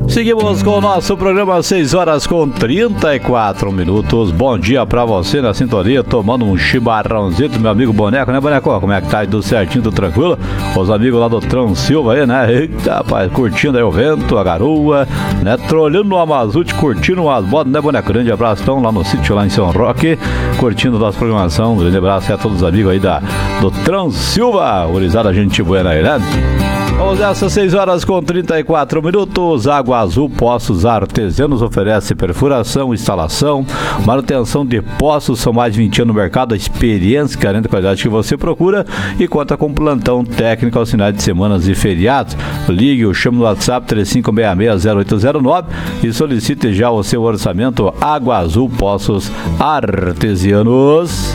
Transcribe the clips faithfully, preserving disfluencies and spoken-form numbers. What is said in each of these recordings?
Seguimos com o nosso programa, seis horas com trinta e quatro minutos. Bom dia pra você na sintonia, tomando um chimarrãozinho, meu amigo Boneco, né, Boneco? Como é que tá? Tudo certinho, tudo tranquilo? Os amigos lá do Transilva aí, né? Eita, rapaz, curtindo aí o vento, a garoa, né? Trolhando no Amazute, curtindo umas modas, né, Boneco? Grande abraço, estão lá no sítio, lá em São Roque, curtindo a nossa programação. Grande abraço a todos os amigos aí da, do Transilva, gurizada, gente boa aí, né? Vamos nessas seis horas com trinta e quatro minutos. Água Azul Poços Artesianos oferece perfuração, instalação, manutenção de poços. São mais de vinte anos no mercado, a experiência, garante a qualidade que você procura e conta com plantão técnico aos finais de semanas e feriados. Ligue ou chame no WhatsApp três cinco seis seis zero oito zero nove e solicite já o seu orçamento. Água Azul Poços Artesianos.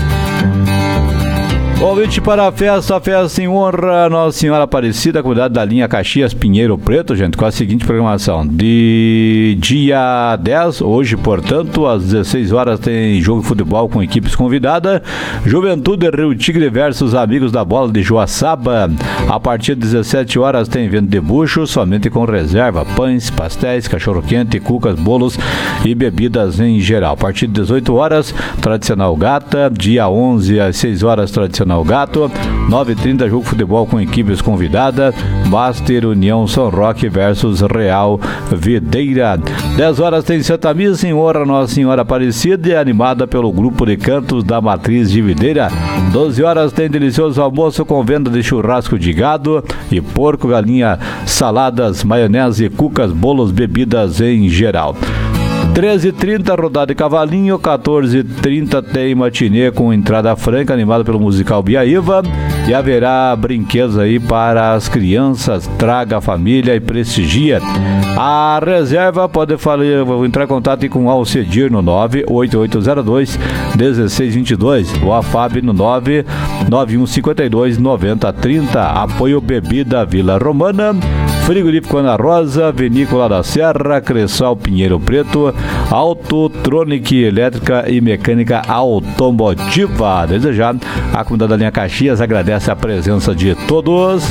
Convite para a festa, a festa em honra a Nossa Senhora Aparecida, comunidade da linha Caxias Pinheiro Preto, gente, com a seguinte programação. De dia dez, hoje, portanto, às dezesseis horas, tem jogo de futebol com equipes convidadas. Juventude Rio Tigre versus Amigos da Bola de Joaçaba. A partir de dezessete horas tem venda de bucho, somente com reserva. Pães, pastéis, cachorro-quente, cucas, bolos e bebidas em geral. A partir de dezoito horas, tradicional gata. Dia onze, às seis horas, tradicional Gato, nove e trinta, jogo de futebol com equipes convidadas, Master União São Roque versus Real Videira. dez horas tem Santa Missa em honra a Nossa Senhora Aparecida e animada pelo grupo de cantos da Matriz de Videira. doze horas tem delicioso almoço com venda de churrasco de gado e porco, galinha, saladas, maionese, cucas, bolos, bebidas em geral. treze e trinta, rodada de cavalinho. quatorze e trinta tem matinê com entrada franca, animada pelo musical Biaíva. E haverá brinquedos aí para as crianças. Traga a família e prestigia. A reserva pode falar, vou entrar em contato com o Alcedir no nove oito oito zero dois um seis dois dois ou a F A B no nove nove um cinco dois nove zero três zero. Apoio Bebida Vila Romana, Frigorífico Ana Rosa, Vinícola da Serra, Cressal Pinheiro Preto, Autotronic Elétrica e Mecânica Automotiva. Desejado, a comunidade da linha Caxias agradece a presença de todos.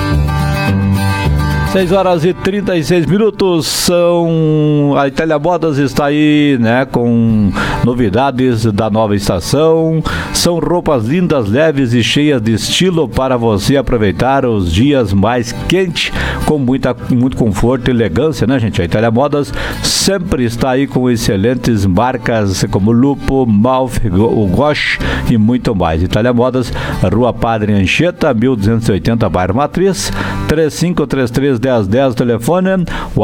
seis horas e trinta e seis minutos, são... a Itália Modas está aí, né, com novidades da nova estação. São roupas lindas, leves e cheias de estilo para você aproveitar os dias mais quentes, com muita, muito conforto e elegância, né, gente? A Itália Modas sempre está aí com excelentes marcas como Lupo, Malf, o Gosh e muito mais. Itália Modas, Rua Padre Anchieta, mil duzentos e oitenta, bairro Matriz, três cinco três três um zero um zero, telefone.